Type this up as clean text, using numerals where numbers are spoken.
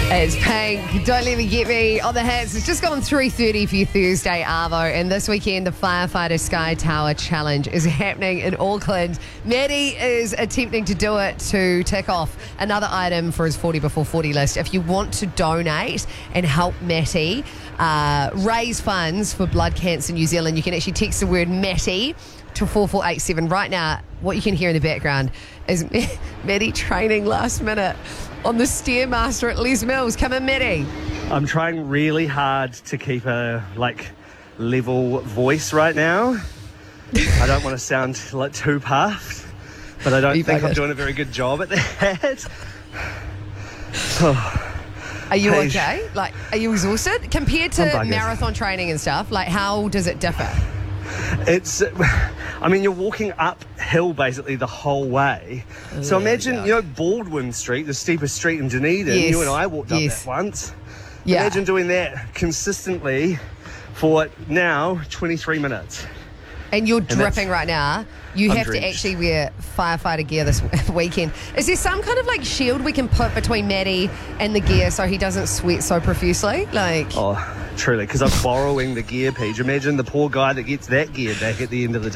It's Pink, Don't Let Me Get Me on the hits. It's just gone 3:30 for your Thursday, Arvo. And this weekend, the Firefighter Sky Tower Challenge is happening in Auckland. Maddie is attempting to do it to tick off another item for his 40 before 40 list. If you want to donate and help Matty raise funds for Blood Cancer New Zealand, you can actually text the word Matty to 4487. Right now, what you can hear in the background is Maddie training last minute on the Stairmaster at Les Mills. Come in, Maddie. I'm trying really hard to keep a level voice right now. I don't want to sound like too puffed, but I don't think I'm doing a very good job at that. Are you okay? Are you exhausted? Compared to I'm buggered. marathon training and stuff, how does it differ? You're walking uphill basically the whole way. So imagine, Baldwin Street, the steepest street in Dunedin. Yes. You and I walked up that once. Yeah. Imagine doing that consistently for now 23 minutes. And you're dripping right now. You I'm have drenched. to actually wear firefighter gear this weekend. Is there some kind of shield we can put between Maddie and the gear so he doesn't sweat so profusely? Oh, truly, because I'm borrowing the gear, Paige. Imagine the poor guy that gets that gear back at the end of the day.